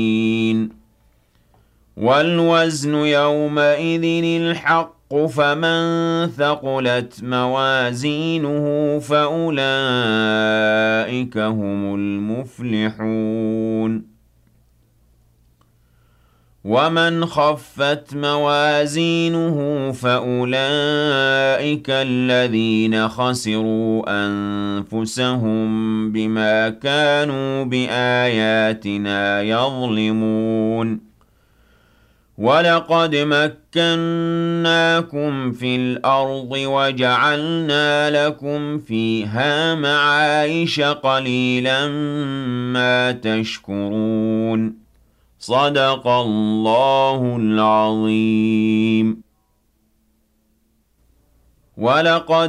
وَالْوَزْنُ يَوْمَئِذٍ الْحَقُّ فَمَن ثَقُلَتْ مَوَازِينُهُ فَأُولَٰئِكَ هُمُ الْمُفْلِحُونَ وَمَنْ خَفَّتْ مَوَازِينُهُ فَأُولَٰئِكَ الَّذِينَ خَسِرُوا أَنفُسَهُم بِمَا كَانُوا بِآيَاتِنَا يَظْلِمُونَ وَلَقَدْ مَكَّنَّاكُمْ فِي الْأَرْضِ وَجَعَلْنَا لَكُمْ فِيهَا مَعَايِشَ قَلِيلًا مَا تَشْكُرُونَ صدق الله العظيم ولقد